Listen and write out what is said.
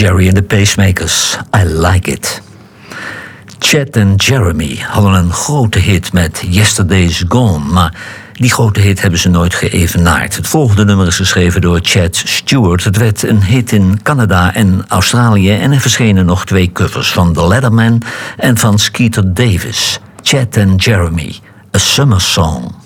Jerry and the Pacemakers, I Like It. Chad en Jeremy hadden een grote hit met Yesterday's Gone, maar die grote hit hebben ze nooit geëvenaard. Het volgende nummer is geschreven door Chad Stewart. Het werd een hit in Canada en Australië en er verschenen nog 2 covers van The Letterman en van Skeeter Davis. Chad en Jeremy, A Summer Song.